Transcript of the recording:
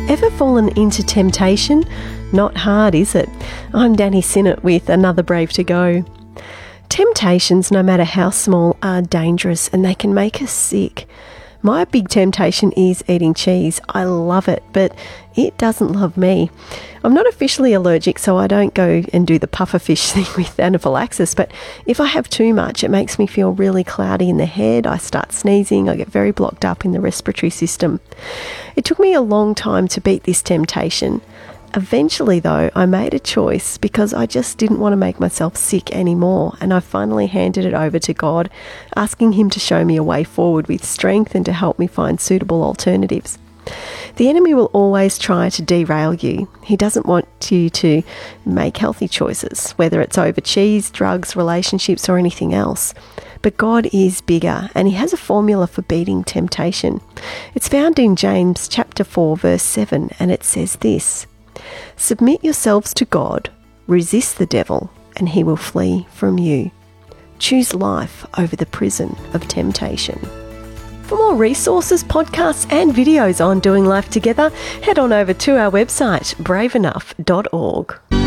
Ever fallen into temptation? Not hard, is it? I'm Danny Sinnott with another Brave to Go. Temptations, no matter how small, are dangerous and they can make us sick. My big temptation is eating cheese. I love it, but it doesn't love me. I'm not officially allergic, so I don't go and do the pufferfish thing with anaphylaxis, but if I have too much, it makes me feel really cloudy in the head. I start sneezing. I get very blocked up in the respiratory system. It took me a long time to beat this temptation. Eventually, though, I made a choice because I just didn't want to make myself sick anymore, and I finally handed it over to God, asking Him to show me a way forward with strength and to help me find suitable alternatives. The enemy will always try to derail you. He doesn't want you to make healthy choices, whether it's over cheese, drugs, relationships, or anything else. But God is bigger, and He has a formula for beating temptation. It's found in James chapter 4, verse 7, and it says this: "Submit yourselves to God, resist the devil, and he will flee from you." Choose life over the prison of temptation. For more resources, podcasts and videos on doing life together, head on over to our website, braveenough.org.